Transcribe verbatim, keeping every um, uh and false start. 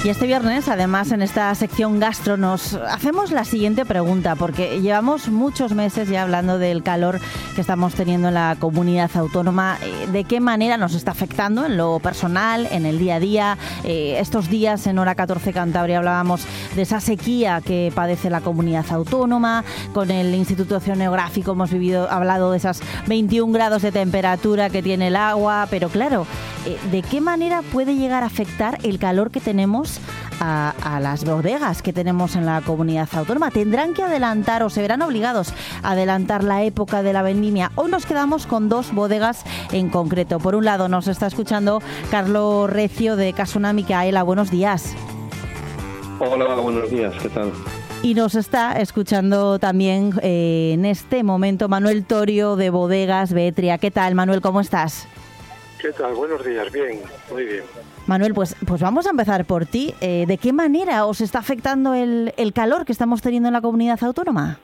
Y este viernes, además, en esta sección Gastro, nos hacemos la siguiente pregunta, porque llevamos muchos meses ya hablando del calor que estamos teniendo en la comunidad autónoma, de qué manera nos está afectando en lo personal, en el día a día. Eh, estos días en Hora catorce Cantabria hablábamos de esa sequía que padece la comunidad autónoma. Con el Instituto Oceanográfico hemos vivido, hablado de esas veintiún grados de temperatura que tiene el agua, pero claro, eh, ¿de qué manera puede llegar a afectar el calor que tenemos A, a las bodegas que tenemos en la comunidad autónoma? ¿Tendrán que adelantar o se verán obligados a adelantar la época de la vendimia? Hoy nos quedamos con dos bodegas en concreto. Por un lado nos está escuchando Carlos Recio de Casona Micaela. Buenos días. Hola, buenos días, ¿qué tal? Y nos está escuchando también eh, en este momento Manuel Torio de Bodegas Beetria. ¿Qué tal, Manuel? ¿Cómo estás? ¿Qué tal? Buenos días, bien, muy bien. Manuel, pues, pues vamos a empezar por ti. Eh, ¿De qué manera os está afectando el, el calor que estamos teniendo en la comunidad autónoma?